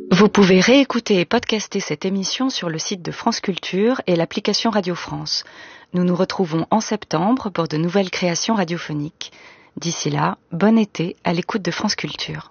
Vous pouvez réécouter et podcaster cette émission sur le site de France Culture et l'application Radio France. Nous nous retrouvons en septembre pour de nouvelles créations radiophoniques. D'ici là, bon été à l'écoute de France Culture.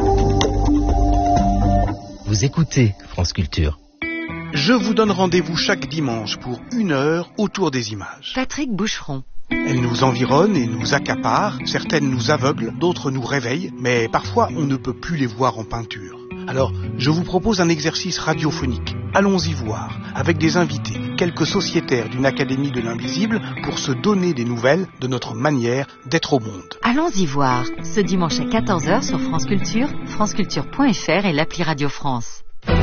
Vous écoutez France Culture. Je vous donne rendez-vous chaque dimanche pour 1 heure autour des images. Patrick Boucheron. Elles nous environnent et nous accaparent, certaines nous aveuglent, d'autres nous réveillent, mais parfois on ne peut plus les voir en peinture. Alors, je vous propose un exercice radiophonique. Allons-y voir, avec des invités, quelques sociétaires d'une académie de l'invisible, pour se donner des nouvelles de notre manière d'être au monde. Allons-y voir, ce dimanche à 14h sur France Culture, franceculture.fr et l'appli Radio France.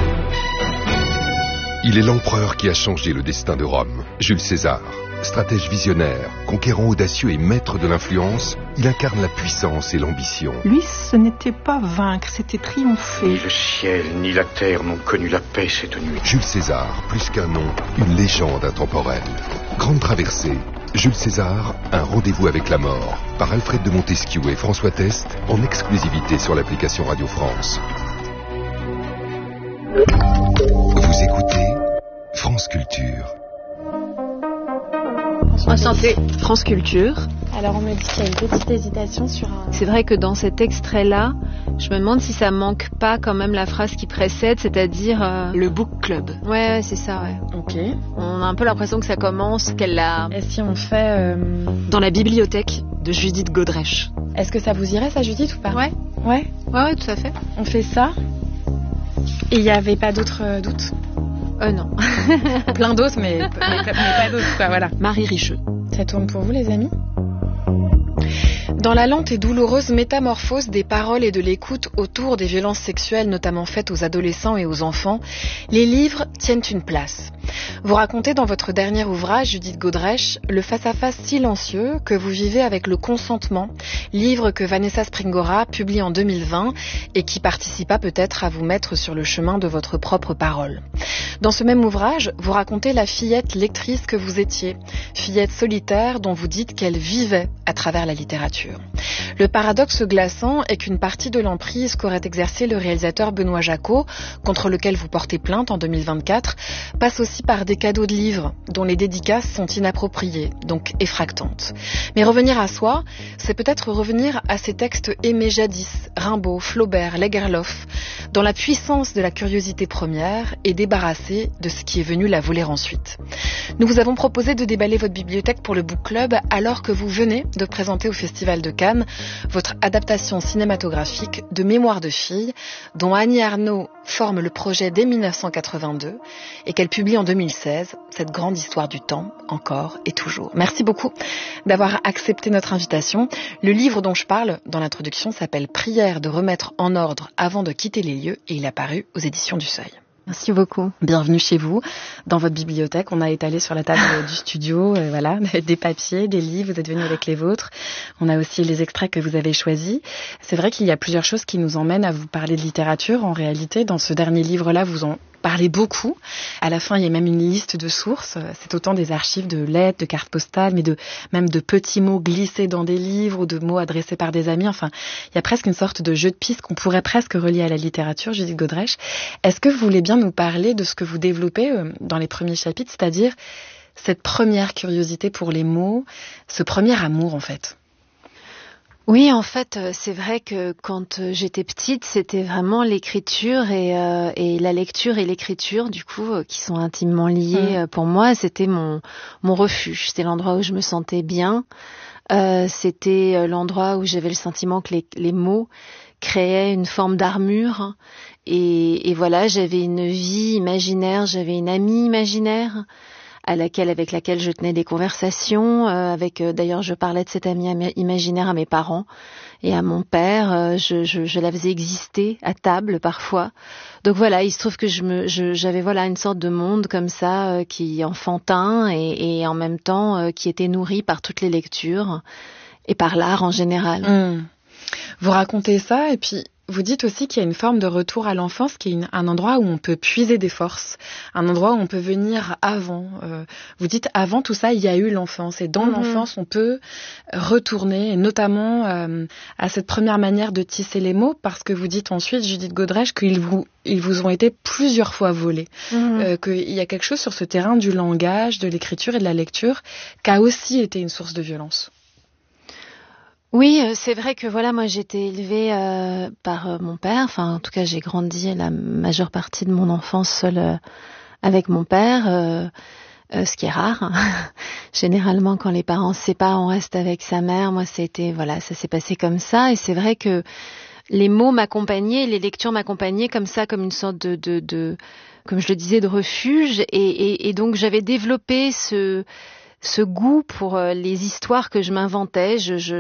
Il est l'empereur qui a changé le destin de Rome, Jules César. Stratège visionnaire, conquérant audacieux et maître de l'influence, il incarne la puissance et l'ambition. Lui, ce n'était pas vaincre, c'était triompher. Ni le ciel ni la terre n'ont connu la paix cette nuit. Jules César, plus qu'un nom, une légende intemporelle. Grande traversée, Jules César, un rendez-vous avec la mort, par Alfred de Montesquieu et François Test, en exclusivité sur l'application Radio France. Vous écoutez France Culture. Enchanté. France Culture. Alors on me dit qu'il y a une petite hésitation sur un... C'est vrai que dans cet extrait-là, je me demande si ça manque pas quand même la phrase qui précède, c'est-à-dire... Le book club. Ouais, c'est ça, ouais. Ok. On a un peu l'impression que ça commence, qu'elle l'a... Et si on fait... Dans la bibliothèque de Judith Godrèche. Est-ce que ça vous irait, ça, Judith, ou pas? Ouais. Ouais, tout à fait. On fait ça. Et il n'y avait pas d'autres doutes? Non. Plein d'autres, mais pas d'autres, quoi, voilà. Marie Richeux. Ça tourne pour vous, les amis? Dans la lente et douloureuse métamorphose des paroles et de l'écoute autour des violences sexuelles, notamment faites aux adolescents et aux enfants, les livres tiennent une place. Vous racontez dans votre dernier ouvrage, Judith Godrèche, le face-à-face silencieux que vous vivez avec le consentement, livre que Vanessa Springora publie en 2020 et qui participa peut-être à vous mettre sur le chemin de votre propre parole. Dans ce même ouvrage, vous racontez la fillette lectrice que vous étiez, fillette solitaire dont vous dites qu'elle vivait à travers la littérature. Le paradoxe glaçant est qu'une partie de l'emprise qu'aurait exercé le réalisateur Benoît Jacot, contre lequel vous portez plainte en 2024, passe aussi par des cadeaux de livres dont les dédicaces sont inappropriées, donc effractantes. Mais revenir à soi, c'est peut-être revenir à ces textes aimés jadis, Rimbaud, Flaubert, Lagerlof, dans la puissance de la curiosité première et débarrasser de ce qui est venu la voler ensuite. Nous vous avons proposé de déballer votre bibliothèque pour le Book Club alors que vous venez de présenter au Festival de Cannes votre adaptation cinématographique de Mémoire de fille, dont Annie Ernaux forme le projet dès 1982 et qu'elle publie en 2016, cette grande histoire du temps, encore et toujours. Merci beaucoup d'avoir accepté notre invitation. Le livre dont je parle dans l'introduction s'appelle Prière de remettre en ordre avant de quitter les lieux et il a paru aux éditions du Seuil. Merci beaucoup. Bienvenue chez vous, dans votre bibliothèque. On a étalé sur la table du studio, voilà, des papiers, des livres, vous êtes venus avec les vôtres. On a aussi les extraits que vous avez choisis. C'est vrai qu'il y a plusieurs choses qui nous emmènent à vous parler de littérature. En réalité, dans ce dernier livre-là, vous en parlez beaucoup. À la fin, il y a même une liste de sources. C'est autant des archives de lettres, de cartes postales, mais même de petits mots glissés dans des livres ou de mots adressés par des amis. Enfin, il y a presque une sorte de jeu de pistes qu'on pourrait presque relier à la littérature, Judith Godrèche. Est-ce que vous voulez bien nous parler de ce que vous développez dans les premiers chapitres, c'est-à-dire cette première curiosité pour les mots, ce premier amour en fait? Oui, en fait, c'est vrai que quand j'étais petite, c'était vraiment l'écriture et la lecture et l'écriture, du coup, qui sont intimement liées pour moi. C'était mon refuge. C'était l'endroit où je me sentais bien. C'était l'endroit où j'avais le sentiment que les mots créaient une forme d'armure. Et voilà, j'avais une vie imaginaire, j'avais une amie imaginaire avec laquelle je tenais des conversations, d'ailleurs je parlais de cette amie imaginaire à mes parents et à mon père, je la faisais exister à table parfois. Donc voilà, il se trouve que j'avais voilà une sorte de monde comme ça qui enfantin et en même temps qui était nourri par toutes les lectures et par l'art en général. Vous racontez ça et puis Vous dites aussi qu'il y a une forme de retour à l'enfance qui est un endroit où on peut puiser des forces, un endroit où on peut venir avant. Vous dites avant tout ça, il y a eu l'enfance et dans l'enfance, on peut retourner, et notamment à cette première manière de tisser les mots, parce que vous dites ensuite, Judith Godrèche, qu'ils vous ont été plusieurs fois volés, qu'il y a quelque chose sur ce terrain du langage, de l'écriture et de la lecture qui a aussi été une source de violence. Oui, c'est vrai que voilà, moi j'ai été élevée par mon père. Enfin, en tout cas, j'ai grandi la majeure partie de mon enfance seule avec mon père, ce qui est rare. Généralement, quand les parents se séparent, on reste avec sa mère. Moi, ça s'est passé comme ça. Et c'est vrai que les mots m'accompagnaient, les lectures m'accompagnaient comme ça, comme une sorte de comme je le disais, de refuge. Et donc, j'avais développé ce goût pour les histoires que je m'inventais.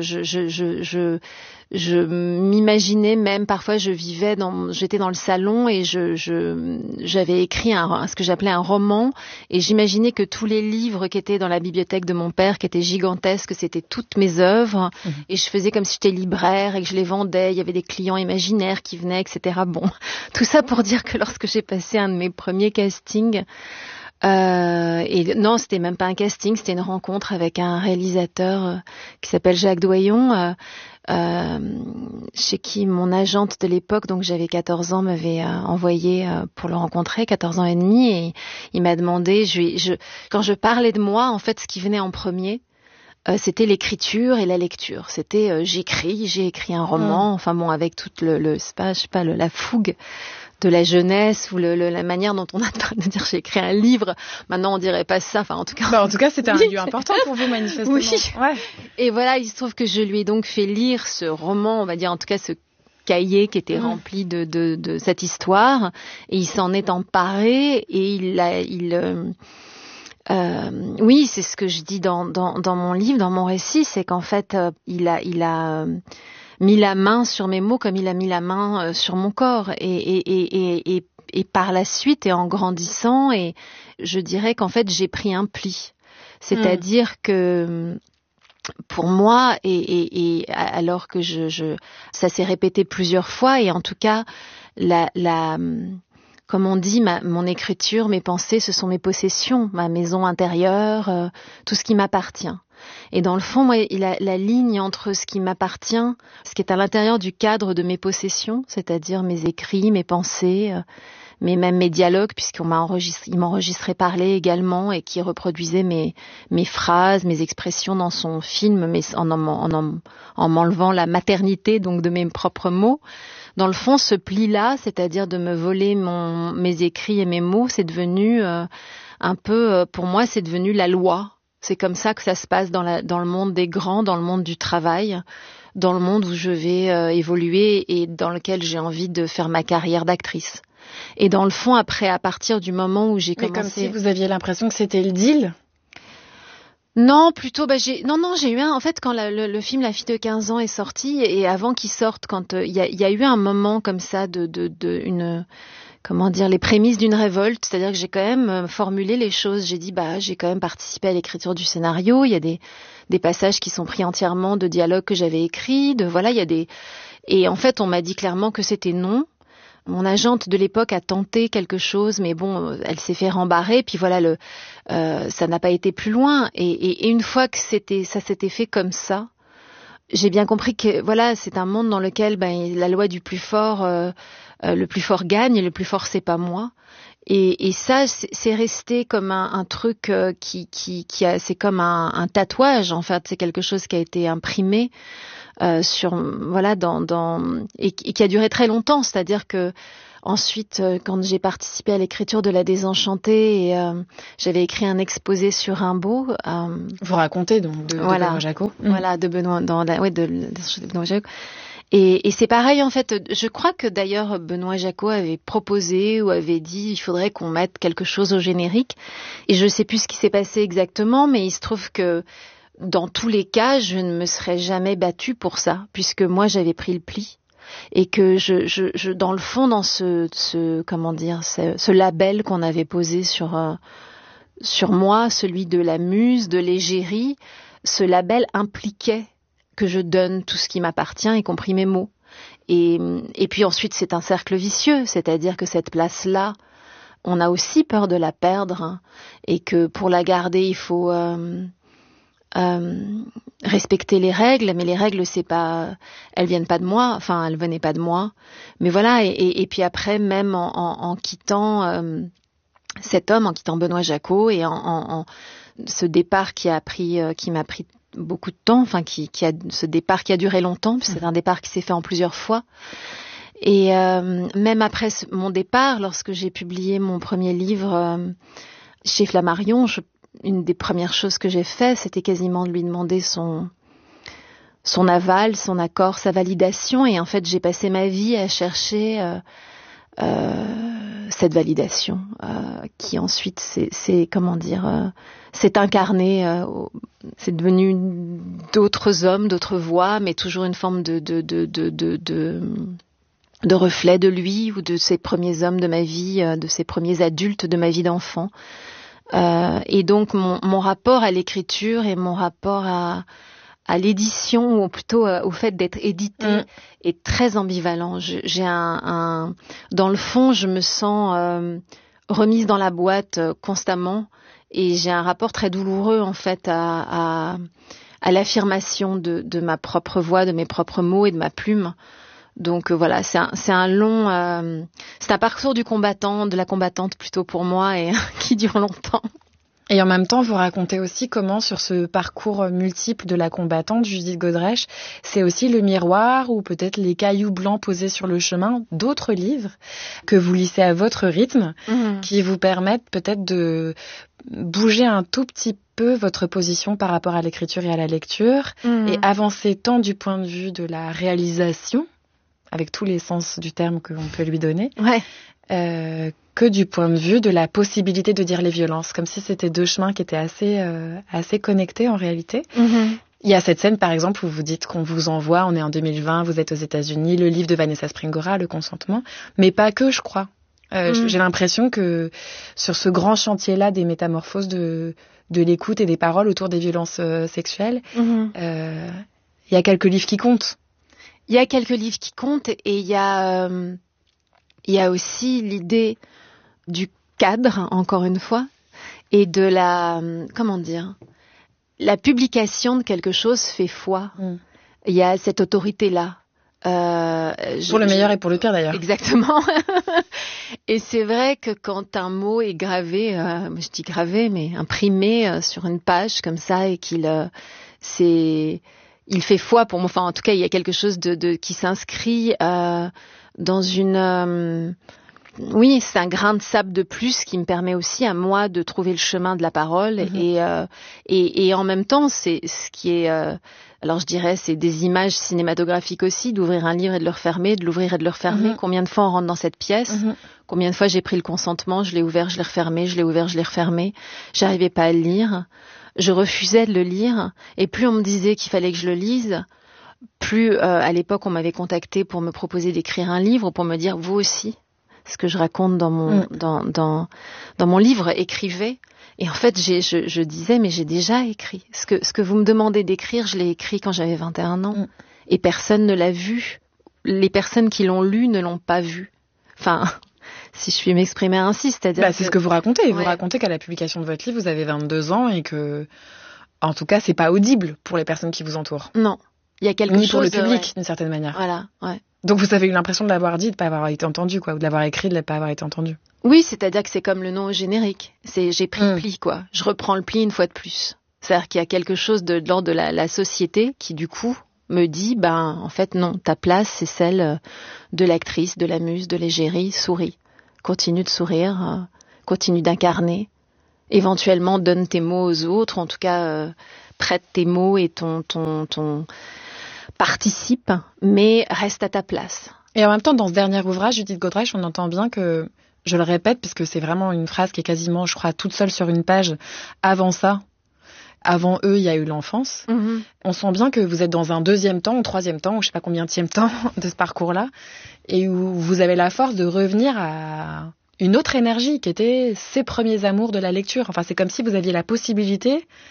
Je m'imaginais même, parfois j'étais dans le salon et j'avais écrit ce que j'appelais un roman, et j'imaginais que tous les livres qui étaient dans la bibliothèque de mon père, qui étaient gigantesques, c'était toutes mes œuvres, et je faisais comme si j'étais libraire et que je les vendais. Il y avait des clients imaginaires qui venaient, etc. Bon, tout ça pour dire que lorsque j'ai passé un de mes premiers castings, et non, c'était même pas un casting, c'était une rencontre avec un réalisateur qui s'appelle Jacques Doyon, chez qui mon agente de l'époque, donc j'avais 14 ans, m'avait envoyé pour le rencontrer, 14 ans et demi, et il m'a demandé, quand je parlais de moi, en fait, ce qui venait en premier, c'était l'écriture et la lecture. C'était j'ai écrit un roman, enfin bon, avec toute la fougue de la jeunesse, ou la manière dont on a de dire j'ai écrit un livre. Maintenant, on dirait pas ça. Enfin, en tout cas, c'était un lieu important pour vous, manifestement. Oui. Ouais. Et voilà, il se trouve que je lui ai donc fait lire ce roman, on va dire, en tout cas, ce cahier qui était rempli de cette histoire. Et il s'en est emparé, et oui, c'est ce que je dis dans mon livre, dans mon récit, c'est qu'en fait, il a mis la main sur mes mots comme il a mis la main sur mon corps, et par la suite, et en grandissant, et je dirais qu'en fait j'ai pris un pli, c'est-à-dire que pour moi, et alors que ça s'est répété plusieurs fois, et en tout cas comme on dit, mon écriture, mes pensées, ce sont mes possessions, ma maison intérieure, tout ce qui m'appartient. Et dans le fond, moi, la ligne entre ce qui m'appartient, ce qui est à l'intérieur du cadre de mes possessions, c'est-à-dire mes écrits, mes pensées, mais même mes dialogues, il m'enregistrait parler également, et qui reproduisait mes phrases, mes expressions dans son film, mais en m'enlevant la maternité donc de mes propres mots. Dans le fond, ce pli-là, c'est-à-dire de me voler mes écrits et mes mots, c'est devenu un peu, pour moi, c'est devenu la loi. C'est comme ça que ça se passe dans le monde des grands, dans le monde du travail, dans le monde où je vais évoluer et dans lequel j'ai envie de faire ma carrière d'actrice. Et dans le fond, après, à partir du moment où j'ai commencé... Mais comme si vous aviez l'impression que c'était le deal ? Non, plutôt, j'ai eu en fait, quand le film La fille de 15 ans est sorti, et avant qu'il sorte, quand il y a eu un moment comme ça les prémices d'une révolte, c'est-à-dire que j'ai quand même formulé les choses. J'ai dit, j'ai quand même participé à l'écriture du scénario. Il y a des passages qui sont pris entièrement de dialogues que j'avais écrits. Et en fait, on m'a dit clairement que c'était non. Mon agente de l'époque a tenté quelque chose, mais bon, elle s'est fait rembarrer. Puis voilà, ça n'a pas été plus loin. Et une fois que ça s'était fait comme ça, j'ai bien compris que voilà, c'est un monde dans lequel la loi du plus fort, le plus fort gagne, et le plus fort c'est pas moi. Et ça, c'est resté comme un truc c'est comme un tatouage en fait. C'est quelque chose qui a été imprimé et qui a duré très longtemps. C'est-à-dire que ensuite, quand j'ai participé à l'écriture de La Désenchantée, j'avais écrit un exposé sur Rimbaud. Vous racontez donc de Benoît Jacot. Voilà, de Benoît Jacot. Et c'est pareil en fait. Je crois que d'ailleurs Benoît Jacot avait proposé ou avait dit il faudrait qu'on mette quelque chose au générique. Et je ne sais plus ce qui s'est passé exactement, mais il se trouve que dans tous les cas, je ne me serais jamais battue pour ça, puisque moi j'avais pris le pli. Et que je dans le fond, dans ce label qu'on avait posé sur moi, celui de la muse, de l'égérie, ce label impliquait que je donne tout ce qui m'appartient, y compris mes mots. Et puis ensuite, c'est un cercle vicieux, c'est-à-dire que cette place-là, on a aussi peur de la perdre, hein, et que pour la garder, il faut respecter les règles, mais les règles, elles viennent pas de moi, enfin, elles venaient pas de moi. Mais voilà, et puis après, même en quittant cet homme, en quittant Benoît Jacot, et en ce départ qui m'a pris beaucoup de temps, enfin, ce départ qui a duré longtemps, puis c'est un départ qui s'est fait en plusieurs fois. Et même après mon départ, lorsque j'ai publié mon premier livre chez Flammarion, une des premières choses que j'ai fait, c'était quasiment de lui demander son aval, son accord, sa validation. Et en fait, j'ai passé ma vie à chercher cette validation qui ensuite s'est incarnée. C'est devenu d'autres hommes, d'autres voix, mais toujours une forme de reflet de lui ou de ces premiers hommes de ma vie, de ces premiers adultes de ma vie d'enfant. Et donc mon rapport à l'écriture et mon rapport à l'édition, ou plutôt au fait d'être édité, est très ambivalent. Dans le fond, je me sens remise dans la boîte constamment, et j'ai un rapport très douloureux en fait à l'affirmation de ma propre voix, de mes propres mots et de ma plume. Donc voilà, c'est un parcours du combattant, de la combattante plutôt pour moi, et qui dure longtemps. Et en même temps, vous racontez aussi comment, sur ce parcours multiple de la combattante, Judith Godrèche, c'est aussi le miroir, ou peut-être les cailloux blancs posés sur le chemin d'autres livres que vous lissez à votre rythme, qui vous permettent peut-être de bouger un tout petit peu votre position par rapport à l'écriture et à la lecture, et avancer tant du point de vue de la réalisation, avec tous les sens du terme que l'on peut lui donner, que du point de vue de la possibilité de dire les violences, comme si c'était deux chemins qui étaient assez connectés en réalité. Il y a cette scène, par exemple, où vous dites qu'on vous envoie, on est en 2020, vous êtes aux États-Unis, le livre de Vanessa Springora, Le consentement, mais pas que, je crois. J'ai l'impression que sur ce grand chantier-là des métamorphoses de l'écoute et des paroles autour des violences sexuelles, il y a quelques livres qui comptent. Il y a quelques livres qui comptent, et il y a aussi l'idée du cadre, encore une fois, et de la publication de quelque chose fait foi. Il y a cette autorité-là. Pour le meilleur et pour le pire, d'ailleurs. Exactement. Et c'est vrai que quand un mot est gravé, je dis gravé, mais imprimé sur une page comme ça, et il fait foi pour moi. Enfin, en tout cas, il y a quelque chose qui s'inscrit dans une... oui, c'est un grain de sable de plus qui me permet aussi à moi de trouver le chemin de la parole. Et en même temps, c'est ce qui est... alors je dirais, c'est des images cinématographiques aussi, d'ouvrir un livre et de le refermer, de l'ouvrir et de le refermer. Combien de fois on rentre dans cette pièce? Combien de fois j'ai pris le consentement, je l'ai ouvert, je l'ai refermé, je l'ai ouvert, je l'ai refermé. J'arrivais pas à le lire. Je refusais de le lire, et plus on me disait qu'il fallait que je le lise, plus à l'époque on m'avait contacté pour me proposer d'écrire un livre, pour me dire vous aussi, ce que je raconte dans mon livre, écrivez. Et en fait je disais mais j'ai déjà écrit. Ce que vous me demandez d'écrire, je l'ai écrit quand j'avais 21 ans, et personne ne l'a vu. Les personnes qui l'ont lu ne l'ont pas vu. Enfin... si je puis m'exprimer ainsi, c'est-à-dire... c'est ce que vous racontez. Ouais. Vous racontez qu'à la publication de votre livre, vous avez 22 ans et que, en tout cas, c'est pas audible pour les personnes qui vous entourent. Non. Il y a quelque chose... Ni pour le public, d'une certaine manière. Voilà, ouais. Donc vous avez eu l'impression de l'avoir dit, de ne pas avoir été entendu, quoi, ou de l'avoir écrit, de ne pas avoir été entendu. Oui, c'est-à-dire que c'est comme le nom au générique. J'ai pris le pli, quoi. Je reprends le pli une fois de plus. C'est-à-dire qu'il y a quelque chose de l'ordre de la société qui, du coup, me dit, en fait, non, ta place, c'est celle de l'actrice, de la muse, de l'égérie, souris. Continue de sourire, continue d'incarner. Éventuellement, donne tes mots aux autres, en tout cas, prête tes mots et ton participe, mais reste à ta place. Et en même temps, dans ce dernier ouvrage, Judith Godrèche, on entend bien que, je le répète, puisque c'est vraiment une phrase qui est quasiment, je crois, toute seule sur une page. Avant eux, il y a eu l'enfance. On sent bien que vous êtes dans un deuxième temps, ou troisième temps, ou je sais pas combienième temps de ce parcours-là, et où vous avez la force de revenir à une autre énergie qui était ces premiers amours de la lecture. Enfin, c'est comme si vous aviez la possibilité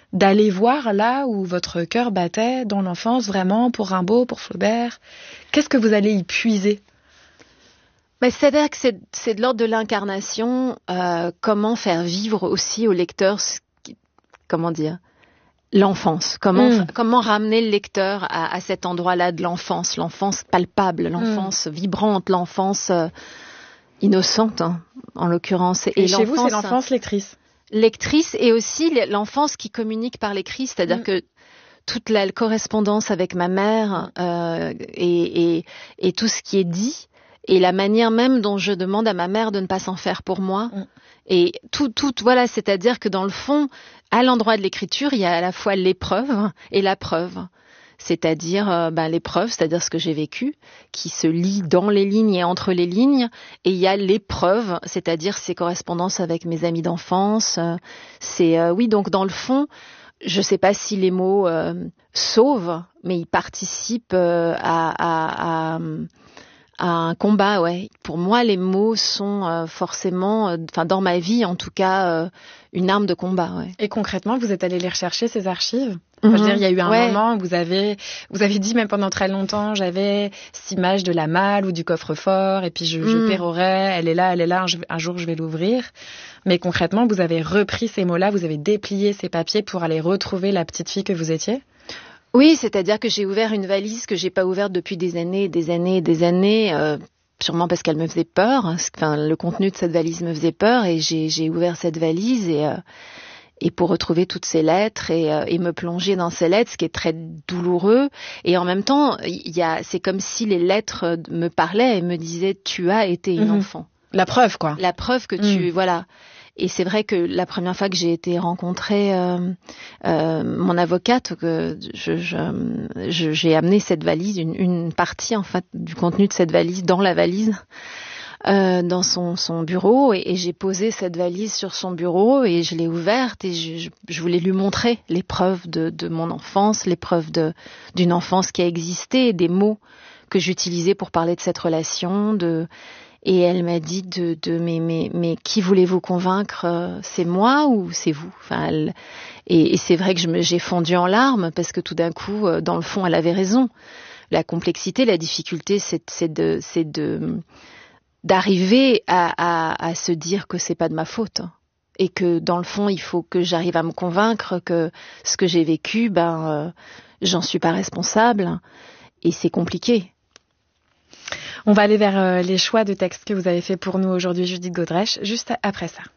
d'aller voir là où votre cœur battait dans l'enfance, vraiment, pour Rimbaud, pour Flaubert? Qu'est-ce que vous allez y puiser? C'est-à-dire que c'est de l'ordre de l'incarnation, comment faire vivre aussi au lecteur, comment dire, l'enfance. Comment ramener le lecteur à cet endroit-là de l'enfance palpable, l'enfance vibrante, l'enfance innocente, hein, en l'occurrence. Et chez vous, c'est l'enfance lectrice. Lectrice, et aussi l'enfance qui communique par l'écrit, c'est-à-dire que toute la correspondance avec ma mère et tout ce qui est dit, et la manière même dont je demande à ma mère de ne pas s'en faire pour moi. Et tout, voilà, c'est-à-dire que dans le fond, à l'endroit de l'écriture, il y a à la fois l'épreuve et la preuve. C'est-à-dire l'épreuve, c'est-à-dire ce que j'ai vécu, qui se lit dans les lignes et entre les lignes. Et il y a l'épreuve, c'est-à-dire ces correspondances avec mes amis d'enfance. Oui, donc dans le fond, je sais pas si les mots sauvent, mais ils participent à un combat, ouais. Pour moi, les mots sont forcément, dans ma vie en tout cas, une arme de combat, ouais. Et concrètement, vous êtes allé les rechercher, ces archives? Je veux dire, il y a eu un moment où vous avez dit, même pendant très longtemps, j'avais cette image de la malle ou du coffre-fort, et puis je pérorais, elle est là, un jour je vais l'ouvrir. Mais concrètement, vous avez repris ces mots-là, vous avez déplié ces papiers pour aller retrouver la petite fille que vous étiez? Oui, c'est-à-dire que j'ai ouvert une valise que j'ai pas ouverte depuis des années, sûrement parce qu'elle me faisait peur. Le contenu de cette valise me faisait peur, et j'ai ouvert cette valise et pour retrouver toutes ces lettres et me plonger dans ces lettres, ce qui est très douloureux. Et en même temps, c'est comme si les lettres me parlaient et me disaient tu as été une enfant. La preuve, quoi. La preuve que tu voilà. Et c'est vrai que la première fois que j'ai été rencontrer mon avocate, que j'ai amené cette valise, une partie en fait du contenu de cette valise dans la valise, dans son bureau, et j'ai posé cette valise sur son bureau et je l'ai ouverte et je voulais lui montrer les preuves de mon enfance, les preuves d'une enfance qui a existé, des mots que j'utilisais pour parler de cette relation, et elle m'a dit mais qui voulez-vous convaincre, c'est moi ou c'est vous? Et c'est vrai que j'ai fondu en larmes parce que tout d'un coup, dans le fond, elle avait raison. La complexité, la difficulté, c'est d'arriver à se dire que c'est pas de ma faute, et que dans le fond, il faut que j'arrive à me convaincre que ce que j'ai vécu, j'en suis pas responsable, et c'est compliqué. On va aller vers les choix de textes que vous avez fait pour nous aujourd'hui, Judith Godrèche, juste après ça.